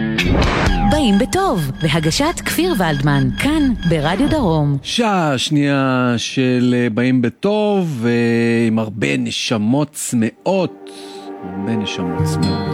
באים בטוב, והגשת כפיר ולדמן, כאן ברדיו דרום. שעה שנייה של באים בטוב, עם הרבה נשמות צמאות. הרבה נשמות צמאות.